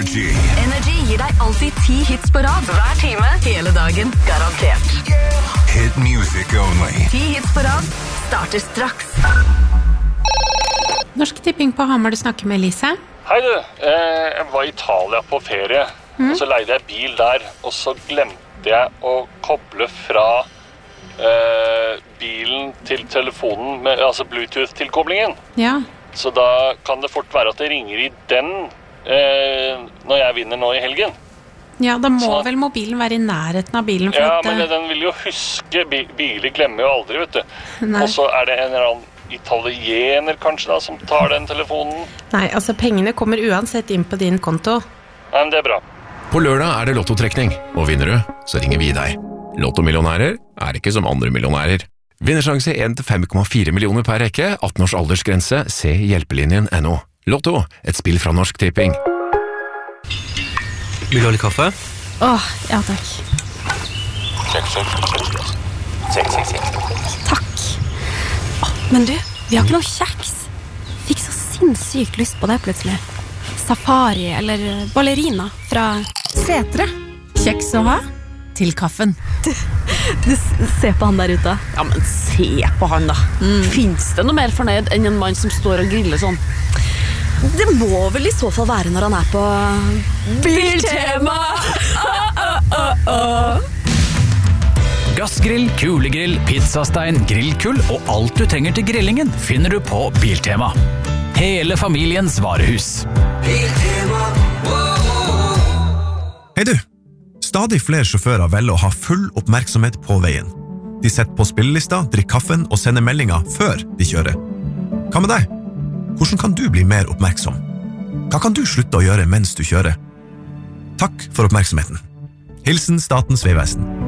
Energy gir deg alltid 10 hits på rad. Hver time, hele dagen, garantert. Hit music only. 10 hits på rad starter straks. Norsk Tipping på Hamar, du snakker med Elise. Hei du, jeg var i Italia på ferie, og så leide jeg bil der, og så glemte jeg å koble fra bilen til telefonen, altså Bluetooth-tilkoblingen. Ja. Så da kan det fort være at det ringer i den når jeg vinner nå i helgen. Ja, da må vel mobilen være i nærheten av bilen. For Ja, at, men den vil jo huske, biler glemmer jo aldri, vet du. Nei. Og så er det en eller annen italiener kanskje da, som tar den telefonen. Nei, altså pengene kommer uansett inn på din konto. Nei, men det er bra. På lørdag er det lottotrekning, og vinner du, så ringer vi deg. Lottomillionærer er ikke som andre millionærer. Vinnersjanse 1-5,4 millioner per rekke, 18 års aldersgrense, se hjelpelinjen.no. Lotto, et spill fra Norsk Tipping. Vil du ha litt kaffe? Åh, ja takk. Takk. Men du, vi har ikke noe kjeks. Fikk så sinnssykt lyst på det plutselig. Safari eller ballerina fra Setre. Kjeks å ha til kaffen. Du ser på han der ute. Ja, men se på han da. Finns det noe mer fornøyd enn en mann som står og griller sånn? Det må vel i så fall være når han er på Biltema. Gassgrill, kulegrill, pizzastein, grillkull og alt du trenger til grillingen finner du på Biltema. Hele familiens varehus. Hei du! Stadig flere sjåfører velger å ha full oppmerksomhet på veien. De setter på spillelista, drikker kaffen og sender meldinger før de kjører. Hva med deg? Hvordan kan du bli mer oppmerksom? Hva kan du slutte å gjøre mens du kjører? Takk for oppmerksomheten. Hilsen Statens Vegvesen.